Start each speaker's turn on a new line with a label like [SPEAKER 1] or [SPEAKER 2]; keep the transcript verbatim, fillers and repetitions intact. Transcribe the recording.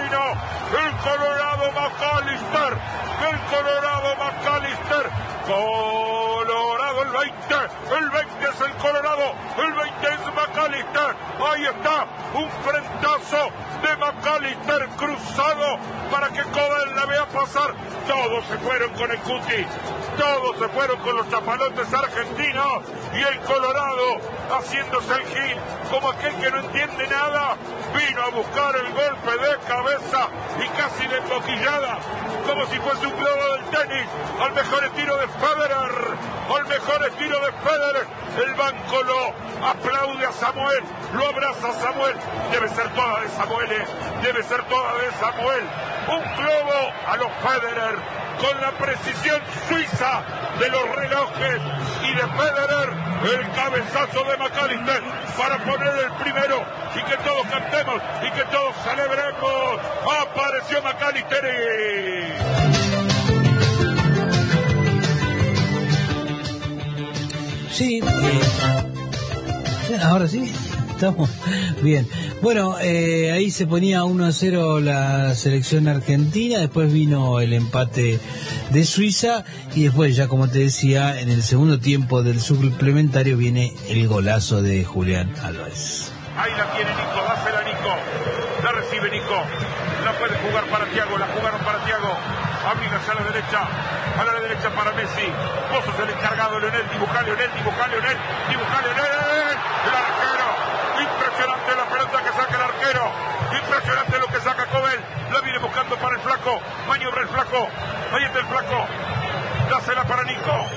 [SPEAKER 1] vino el Colorado McAllister, el Colorado McAllister, Colorado el veinte, el veinte es el Colorado, el veinte es McAllister, ahí está, un frentazo de McAllister cruzado para que Cobel la vea pasar. Todos se fueron con el Cuti, todos se fueron con los chapalotes argentinos y el Colorado haciéndose el gil como aquel que no entiende nada, vino a buscar el golpe de cabeza y casi de emboquillada, como si fuese un globo del tenis, al mejor estilo de Federer, al mejor estilo de Federer. El banco lo aplaude a Samuel, lo abraza a Samuel, debe ser toda de Samuel, eh. debe ser toda de Samuel, un globo a los Federer, con la precisión suiza de los relojes y de Federer, el cabezazo de McAllister para poner el primero y que todos cantemos y que todos celebremos. Apareció McAllister.
[SPEAKER 2] Sí, eh, ahora sí, estamos bien. Bueno, eh, ahí se ponía uno a cero la selección argentina, después vino el empate de Suiza y después ya, como te decía, en el segundo tiempo del suplementario viene el golazo de Julián Álvarez.
[SPEAKER 1] Ahí la tiene Nico, dásela Nico, la recibe Nico, la puede jugar para Thiago, la jugaron para Thiago, abriga hacia la derecha, a la derecha para Messi, vos sos el encargado, Leonel, dibuja Leonel, dibuja Leonel, dibuja Leonel, el arquero, impresionante la pelota que saca el arquero, impresionante lo que saca Cobel, la viene buscando para el flaco, maniobra el flaco, ahí está el flaco, dásela para Nico,